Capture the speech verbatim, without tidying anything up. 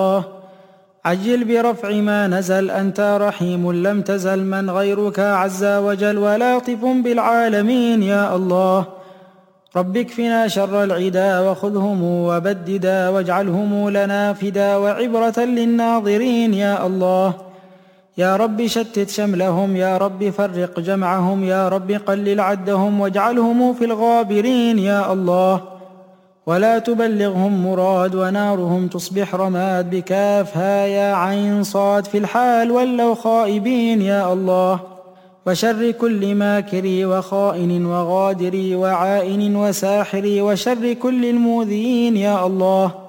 عجل برفع ما نزل، أنت رحيم لم تزل، من غيرك عز وجل ولطف بالعالمين يا الله. رب اكفنا شر العدا وخذهم وبددا، واجعلهم لنا فدا وعبرة للناظرين يا الله. يا رب شتت شملهم، يا رب فرق جمعهم، يا رب قلل عدهم واجعلهم في الغابرين يا الله. ولا تبلغهم مراد ونارهم تصبح رماد، بكافها يا عين صاد في الحال ولوا خائبين يا الله. وشر كل ماكر وخائن وغادر وعائن وساحر، وشر كل المؤذين يا الله.